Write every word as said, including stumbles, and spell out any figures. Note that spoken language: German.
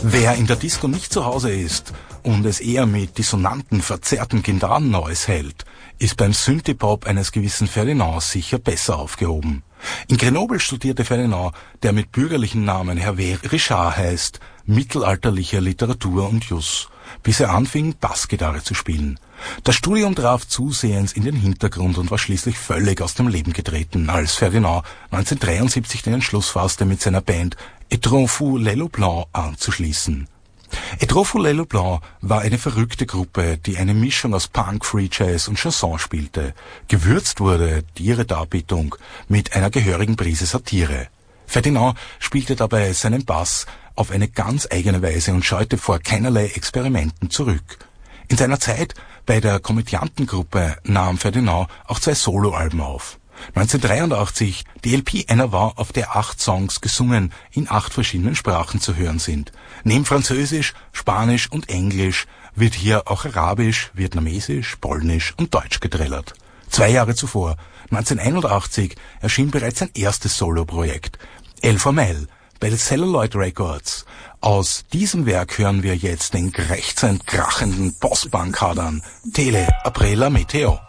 Wer in der Disco nicht zu Hause ist und es eher mit dissonanten, verzerrten Gitarren-Noise hält, ist beim Synthie-Pop eines gewissen Ferdinand sicher besser aufgehoben. In Grenoble studierte Ferdinand, der mit bürgerlichen Namen Hervé Richard heißt, mittelalterliche Literatur und Jus, bis er anfing, Bassgitarre zu spielen. Das Studium traf zusehends in den Hintergrund und war schließlich völlig aus dem Leben getreten, als Ferdinand neunzehnhundertdreiundsiebzig den Entschluss fasste, mit seiner Band Etron Fou Les Loups Blancs anzuschließen. Etron Fou Les Loups Blancs war eine verrückte Gruppe, die eine Mischung aus Punk, Free Jazz und Chanson spielte. Gewürzt wurde ihre Darbietung mit einer gehörigen Prise Satire. Ferdinand spielte dabei seinen Bass auf eine ganz eigene Weise und scheute vor keinerlei Experimenten zurück. In seiner Zeit bei der Komödiantengruppe nahm Ferdinand auch zwei Soloalben auf. neunzehnhundertdreiundachtzig die L P Einer war, auf der acht Songs gesungen in acht verschiedenen Sprachen zu hören sind. Neben Französisch, Spanisch und Englisch wird hier auch Arabisch, Vietnamesisch, Polnisch und Deutsch getrellert. Zwei Jahre zuvor, neunzehnhunderteinundachtzig, erschien bereits sein erstes Soloprojekt, El Formel, bei Celluloid Records. Aus diesem Werk hören wir jetzt den krächzend krachenden Post-Punk-Hadern Tele après la Météo.